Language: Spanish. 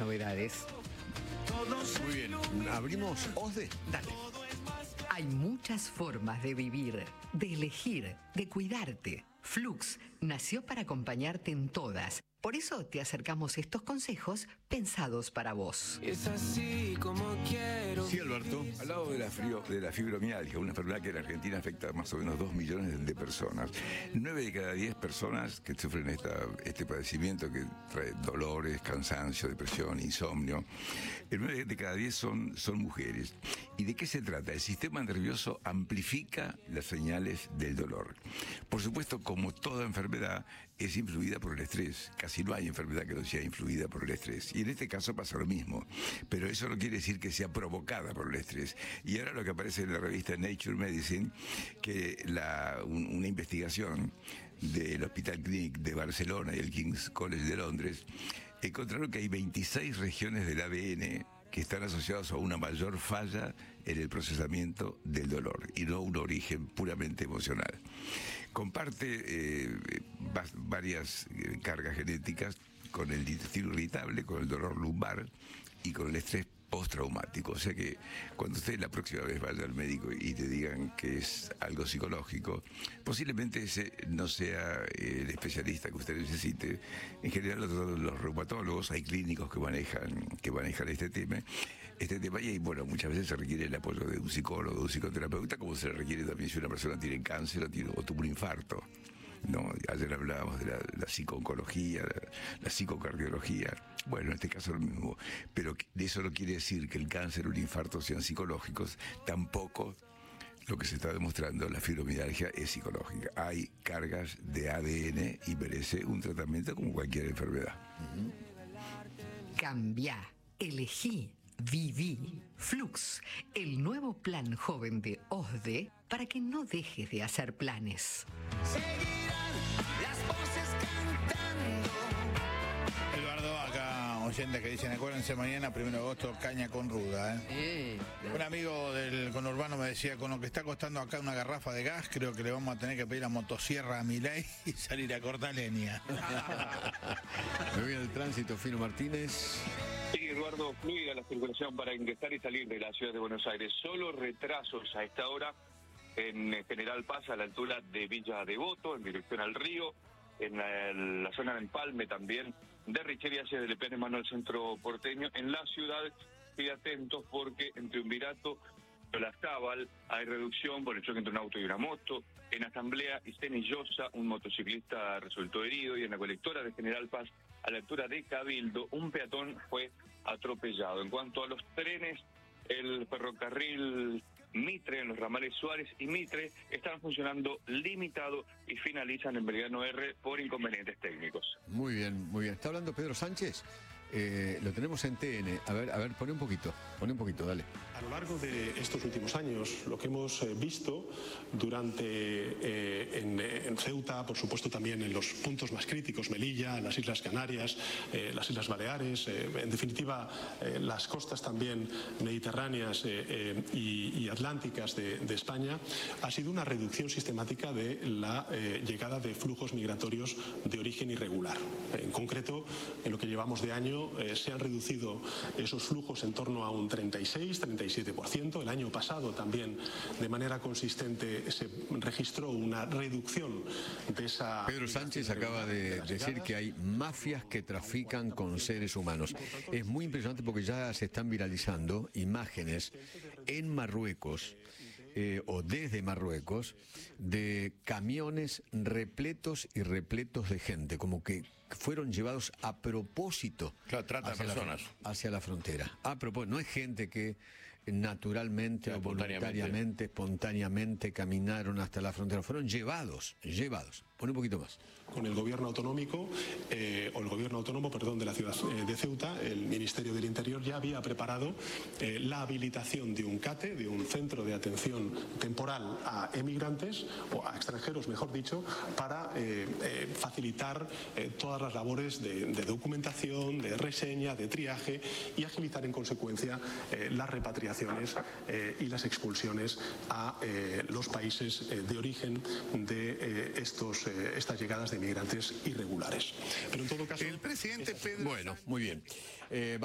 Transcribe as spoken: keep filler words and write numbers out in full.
novedades. Muy bien, abrimos OSDE. Dale. Hay muchas formas de vivir, de elegir, de cuidarte. Flux nació para acompañarte en todas. Por eso te acercamos estos consejos pensados para vos. Es así como quiero. Sí, Alberto. Al lado de la, frio, de la fibromialgia, una enfermedad que en Argentina afecta a más o menos dos millones de personas. nueve de cada diez personas que sufren esta, este padecimiento que trae dolores, cansancio, depresión, insomnio, nueve de cada diez son, son mujeres. ¿Y de qué se trata? El sistema nervioso amplifica las señales del dolor. Por supuesto, como toda enfermedad, es influida por el estrés. Casi no hay enfermedad que no sea influida por el estrés. Y en este caso pasa lo mismo. Pero eso no quiere decir que sea provocada por el estrés. Y ahora lo que aparece en la revista Nature Medicine, que la, un, una investigación del Hospital Clínic de Barcelona y el King's College de Londres, encontraron que hay veintiséis regiones del A D N que están asociados a una mayor falla en el procesamiento del dolor y no un origen puramente emocional. Comparte eh, varias eh, cargas genéticas con el intestino irritable, con el dolor lumbar y con el estrés postraumático. O sea que cuando usted la próxima vez vaya al médico y te digan que es algo psicológico, posiblemente ese no sea el especialista que usted necesite. En general los, los reumatólogos, hay clínicos que manejan que manejan este tema este tema y bueno, muchas veces se requiere el apoyo de un psicólogo, de un psicoterapeuta, como se requiere también si una persona tiene cáncer o, tiene, o tuvo un infarto. No, ayer hablábamos de la, la psicooncología, la, la psicocardiología. Bueno, en este caso lo mismo. Pero eso no quiere decir que el cáncer o el infarto sean psicológicos. Tampoco lo que se está demostrando, la fibromialgia es psicológica. Hay cargas de A D N y merece un tratamiento como cualquier enfermedad. Uh-huh. Cambia, elegí, viví. Flux, el nuevo plan joven de OSDE para que no dejes de hacer planes. Eduardo, acá oyentes que dicen, acuérdense mañana, primero de agosto, caña con ruda, ¿eh? Sí. Un amigo del conurbano me decía, con lo que está costando acá una garrafa de gas, creo que le vamos a tener que pedir la motosierra a Milei y salir a cortar leña. Me voy al tránsito, Fino Martínez. Sí, Eduardo, fluida la circulación para ingresar y salir de la ciudad de Buenos Aires. Solo retrasos a esta hora en General Paz, a la altura de Villa Devoto, en dirección al río, en la, en la zona de Empalme también, de Richeri hacia el P N Mano del centro porteño. En la ciudad, estoy atentos porque en Triunvirato, Olazábal, hay reducción por el choque entre un auto y una moto. En Asamblea y Cenillosa, un motociclista resultó herido, y en la colectora de General Paz, a la altura de Cabildo, un peatón fue atropellado. En cuanto a los trenes, el ferrocarril Mitre, en los ramales Suárez y Mitre, están funcionando limitado y finalizan en Belgrano R por inconvenientes técnicos. Muy bien, muy bien. ¿Está hablando Pedro Sánchez? Eh, lo tenemos en T N. A ver, a ver, pone un poquito, pone un poquito, dale. A lo largo de estos últimos años, lo que hemos eh, visto durante eh, en, en Ceuta, por supuesto también en los puntos más críticos, Melilla, las Islas Canarias, eh, las Islas Baleares, eh, en definitiva eh, las costas también mediterráneas eh, eh, y, y atlánticas de, de España, ha sido una reducción sistemática de la eh, llegada de flujos migratorios de origen irregular. En concreto, en lo que llevamos de año, Eh, se han reducido esos flujos en torno a un treinta y seis, treinta y siete por ciento. El año pasado también, de manera consistente, se registró una reducción de esa... Pedro Sánchez acaba de decir que hay mafias que trafican con seres humanos. Es muy impresionante porque ya se están viralizando imágenes en Marruecos, eh, o desde Marruecos, de camiones repletos y repletos de gente, como que fueron llevados a propósito. Claro, trata de personas. La, hacia la frontera. A propósito, no es gente que naturalmente o voluntariamente, espontáneamente caminaron hasta la frontera. Fueron llevados, llevados. Pon un poquito más. Con el gobierno autonómico, eh, o el gobierno autónomo, perdón, de la ciudad eh, de Ceuta, el Ministerio del Interior ya había preparado eh, la habilitación de un CATE, de un centro de atención temporal a emigrantes, o a extranjeros, mejor dicho, para eh, eh, facilitar eh, todas las labores de, de documentación, de reseña, de triaje, y agilizar en consecuencia eh, las repatriaciones eh, y las expulsiones a eh, los países eh, de origen de eh, estos, eh, estas llegadas de inmigrantes irregulares. Pero en todo caso... El presidente Pedro... Bueno, muy bien. Eh,